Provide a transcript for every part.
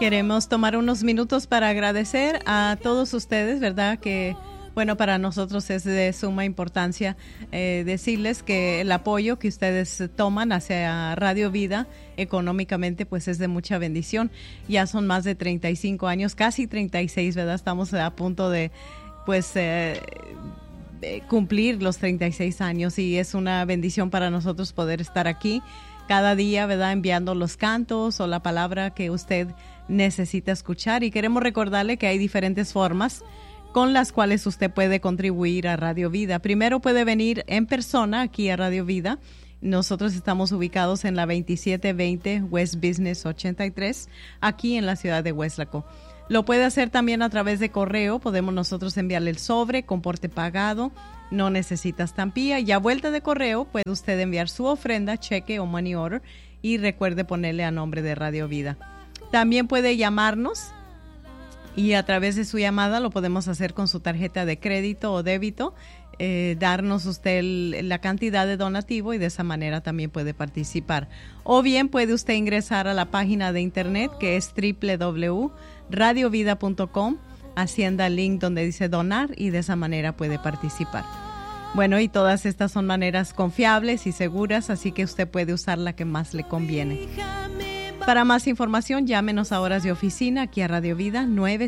Queremos tomar unos minutos para agradecer a todos ustedes, ¿verdad? Que, bueno, para nosotros es de suma importancia decirles que el apoyo que ustedes toman hacia Radio Vida económicamente, pues es de mucha bendición. Ya son más de 35 años, casi 36, ¿verdad? Estamos a punto de, pues, cumplir los 36 años y es una bendición para nosotros poder estar aquí cada día, ¿verdad? Enviando los cantos o la palabra que usted necesita escuchar, y queremos recordarle que hay diferentes formas con las cuales usted puede contribuir a Radio Vida. Primero puede venir en persona aquí a Radio Vida. Nosotros estamos ubicados en la 2720 West Business 83, aquí en la ciudad de Weslaco. Lo puede hacer también a través de correo. Podemos nosotros enviarle el sobre con porte pagado. No necesita estampilla. Y a vuelta de correo puede usted enviar su ofrenda, cheque o money order, y recuerde ponerle a nombre de Radio Vida. También puede llamarnos y a través de su llamada lo podemos hacer con su tarjeta de crédito o débito, darnos usted la cantidad de donativo y de esa manera también puede participar. O bien puede usted ingresar a la página de internet que es www.radiovida.com, haciendo el link donde dice donar y de esa manera puede participar. Bueno, y todas estas son maneras confiables y seguras, así que usted puede usar la que más le conviene. Para más información, llámenos a horas de oficina aquí a Radio Vida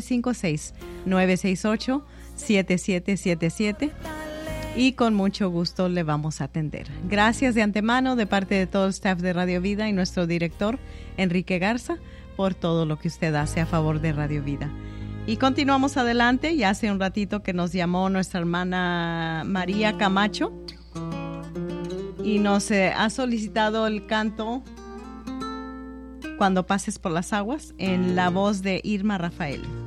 956-968-7777 y con mucho gusto le vamos a atender. Gracias de antemano de parte de todo el staff de Radio Vida y nuestro director Enrique Garza por todo lo que usted hace a favor de Radio Vida. Y continuamos adelante. Ya hace un ratito que nos llamó nuestra hermana María Camacho y nos ha solicitado el canto Cuando pases por las aguas en la voz de Irma Rafael.